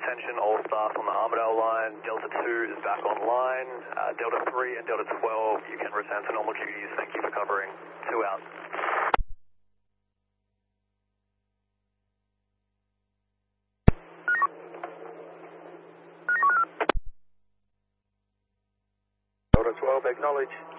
attention all staff on the Armidale line. Delta 2 is back online. Delta 3 and Delta 12, you can return to normal duties. Thank you for covering. 2 out. Delta 12, acknowledge.